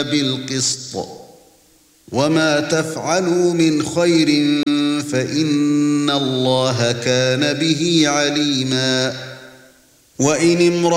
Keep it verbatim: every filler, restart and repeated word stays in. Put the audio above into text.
بالقسط وما تفعلوا من خير فإن الله كان به عليما. وإن